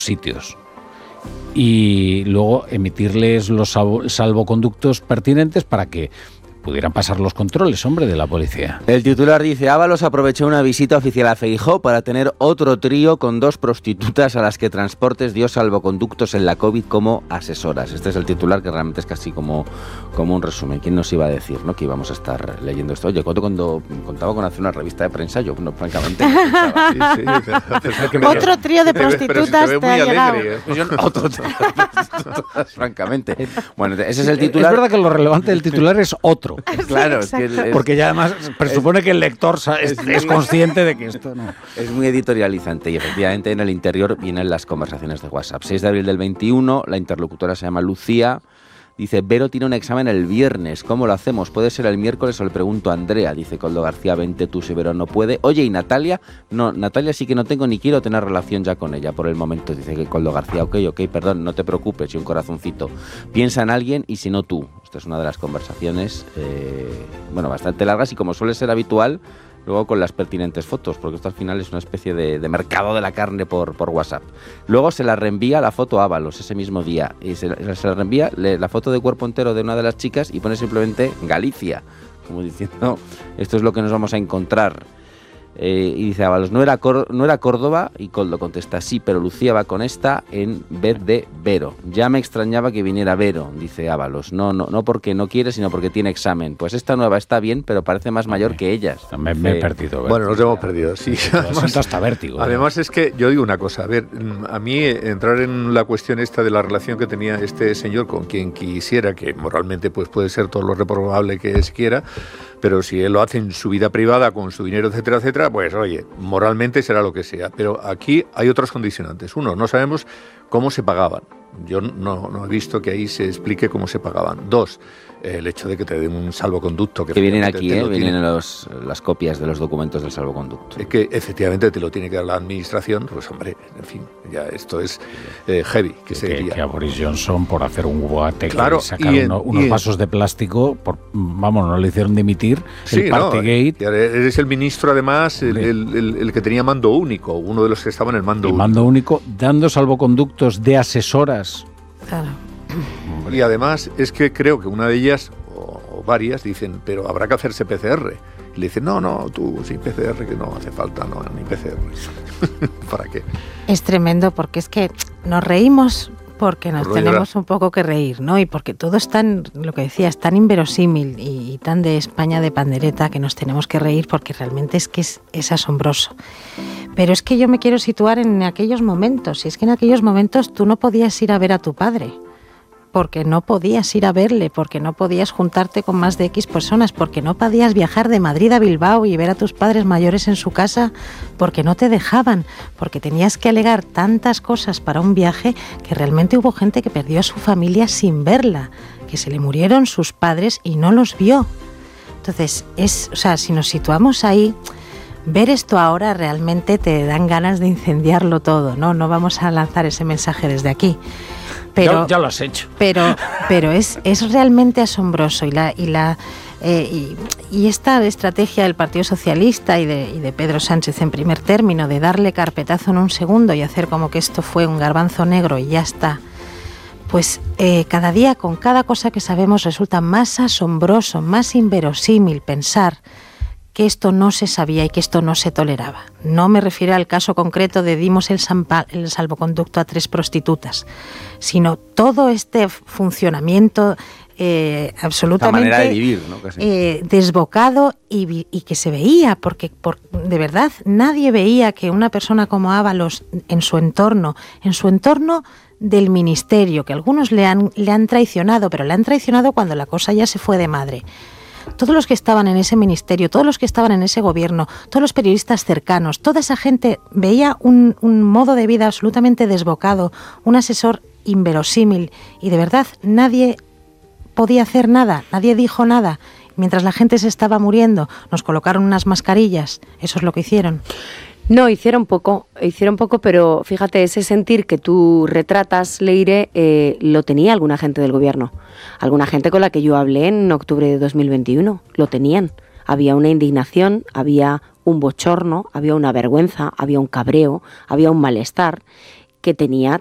sitios y luego emitirles los salvoconductos pertinentes para que pudieran pasar los controles, hombre, de la policía. El titular dice: Ábalos aprovechó una visita oficial a Feijóo para tener otro trío con 2 prostitutas a las que Transportes dio salvoconductos en la COVID como asesoras. Este es el titular, que realmente es casi como un resumen. ¿Quién nos iba a decir, no, que íbamos a estar leyendo esto? Oye, cuando contaba con hacer una revista de prensa, yo, no, francamente, no pensaba. Otro trío de prostitutas te ha llegado. Otro trío de prostitutas, francamente. Bueno, ese es el titular. Es verdad que lo relevante del titular es otro. Claro, porque ya además presupone que el lector es consciente de que esto no. Es muy editorializante y efectivamente en el interior vienen las conversaciones de WhatsApp. 6 de abril del 21, la interlocutora se llama Lucía. Dice: Vero tiene un examen el viernes, ¿cómo lo hacemos? ¿Puede ser el miércoles o le pregunto a Andrea? Dice Koldo García: vente tú si Vero no puede. Oye, ¿y Natalia? No, Natalia sí que no tengo ni quiero tener relación ya con ella por el momento. Dice que Koldo García: ok, perdón, no te preocupes, y un corazoncito. Piensa en alguien y si no tú. Esta es una de las conversaciones, bastante largas y, como suele ser habitual, luego con las pertinentes fotos, porque esto al final es una especie de mercado de la carne por WhatsApp. Luego se la reenvía la foto a Ábalos ese mismo día, y se la reenvía la foto de cuerpo entero de una de las chicas y pone simplemente Galicia, como diciendo, esto es lo que nos vamos a encontrar. Y dice Ábalos: no era Córdoba, y Koldo contesta: sí, pero Lucía va con esta en vez de Vero. Ya me extrañaba que viniera Vero, dice Ábalos. No porque no quiere, sino porque tiene examen. Pues esta nueva está bien, pero parece más mayor que ellas. Me he perdido. Bueno, nos hemos perdido, sí. Además, hasta vértigo. Además es que yo digo una cosa, a ver, a mí entrar en la cuestión esta de la relación que tenía este señor con quien quisiera, que moralmente pues puede ser todo lo reprobable que se quiera, pero si él lo hace en su vida privada, con su dinero, etcétera, etcétera, pues oye, moralmente será lo que sea. Pero aquí hay otros condicionantes. Uno, no sabemos cómo se pagaban. Yo no he visto que ahí se explique cómo se pagaban. 2, el hecho de que te den un salvoconducto. Que vienen aquí, vienen las copias de los documentos del salvoconducto. Es que efectivamente te lo tiene que dar la administración, pues hombre, en fin, ya esto es heavy. Que a Boris Johnson, por hacer un guate, claro, que sacar unos vasos de plástico, no le hicieron dimitir, sí, el Partygate. Eres el ministro, además, el que tenía mando único, uno de los que estaba en el mando único. Mando único, dando salvoconductos de asesoras. Claro. Y además es que creo que una de ellas, o varias, dicen, pero habrá que hacerse PCR. Y le dicen, no, tú sin PCR, que no hace falta, no, ni PCR. ¿Para qué? Es tremendo, porque es que nos reímos porque nos tenemos un poco que reír, ¿no? Y porque todo es tan, lo que decías, tan inverosímil y tan de España de pandereta, que nos tenemos que reír porque realmente es que es asombroso. Pero es que yo me quiero situar en aquellos momentos, y es que en aquellos momentos tú no podías ir a ver a tu padre, porque no podías ir a verle, porque no podías juntarte con más de X personas, porque no podías viajar de Madrid a Bilbao y ver a tus padres mayores en su casa, porque no te dejaban, porque tenías que alegar tantas cosas para un viaje, que realmente hubo gente que perdió a su familia sin verla, que se le murieron sus padres y no los vio. Entonces, si nos situamos ahí, ver esto ahora realmente te dan ganas de incendiarlo todo, ¿no? No vamos a lanzar ese mensaje desde aquí. Pero, ya lo has hecho. Pero es realmente asombroso y esta estrategia del Partido Socialista y de Pedro Sánchez en primer término, de darle carpetazo en un segundo y hacer como que esto fue un garbanzo negro y ya está, pues cada día con cada cosa que sabemos resulta más asombroso, más inverosímil pensar que esto no se sabía y que esto no se toleraba. No me refiero al caso concreto de dimos el salvoconducto a 3 prostitutas, sino todo este funcionamiento absolutamente manera de vivir, ¿no? desbocado y que se veía, porque de verdad nadie veía que una persona como Ábalos en su entorno del ministerio, que algunos le han traicionado, pero le han traicionado cuando la cosa ya se fue de madre. Todos los que estaban en ese ministerio, todos los que estaban en ese gobierno, todos los periodistas cercanos, toda esa gente veía un modo de vida absolutamente desbocado, un asesor inverosímil, y de verdad nadie podía hacer nada, nadie dijo nada. Mientras la gente se estaba muriendo, nos colocaron unas mascarillas, eso es lo que hicieron. No, hicieron poco, pero fíjate, ese sentir que tú retratas, Leire, lo tenía alguna gente del gobierno. Alguna gente con la que yo hablé en octubre de 2021, lo tenían. Había una indignación, había un bochorno, había una vergüenza, había un cabreo, había un malestar. que tenía